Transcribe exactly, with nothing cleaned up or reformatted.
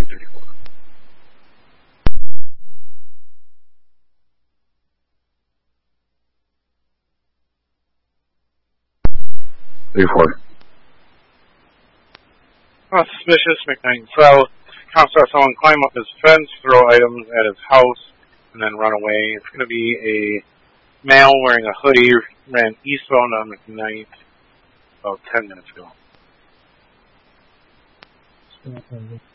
thirty-four. thirty-four. Oh, suspicious. McKnight South. Cops saw someone climb up his fence, throw items at his house, and then run away. It's going to be a male wearing a hoodie, ran eastbound on McKnight about ten minutes ago.